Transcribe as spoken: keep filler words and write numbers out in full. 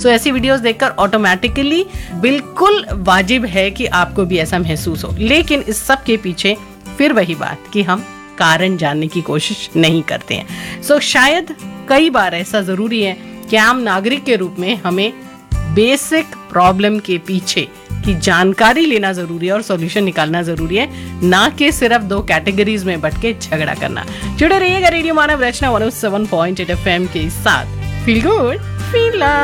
सो ऐसी वीडियोस देखकर ऑटोमेटिकली बिल्कुल वाजिब है कि आपको भी ऐसा महसूस हो, लेकिन इस सब के पीछे फिर वही बात कि हम कारण जानने की कोशिश नहीं करते हैं। सो शायद कई बार ऐसा जरूरी है कि आम नागरिक के रूप में हमें बेसिक प्रॉब्लम के पीछे की जानकारी लेना जरूरी है और सॉल्यूशन निकालना जरूरी है, ना कि सिर्फ दो कैटेगरीज में बट के झगड़ा करना। जुड़े रहिएगा रेडियो मानव रचना one O seven point eight F M के साथ। Feel good feel love.